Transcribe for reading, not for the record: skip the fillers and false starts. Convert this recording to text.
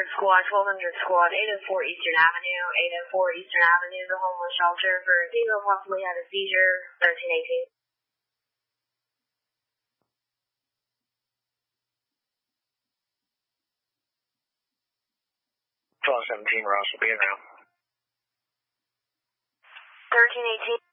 squad, 1200 squad, 804 Eastern Avenue, 804 Eastern Avenue, the homeless shelter for Zero possibly had a seizure, 1318. 1217, Ross will be in now. 1318.